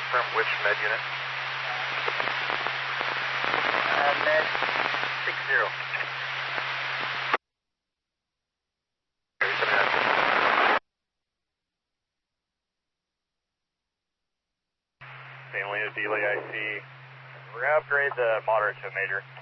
confirm which med unit? Med 60. St. Helena Delay, I see. We're going to upgrade the moderate to a major.